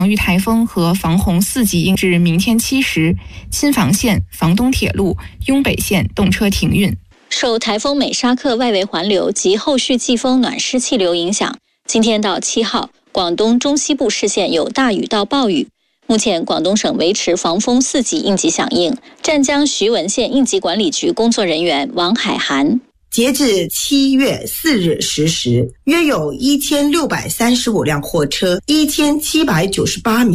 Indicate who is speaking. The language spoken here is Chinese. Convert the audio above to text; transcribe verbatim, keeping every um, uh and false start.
Speaker 1: 防御台风和防洪四级应至明天七时，新房线、房东铁路、雍北线动车停运。
Speaker 2: 受台风美沙克外围环流及后续季风暖湿气流影响，今天到七号，广东中西部市县有大雨到暴雨。目前广东省维持防风四级应急响应。湛江徐闻县应急管理局工作人员王海涵。
Speaker 3: 截至七月四日十时，约有一千六百三十五辆货车、一千七百九十八名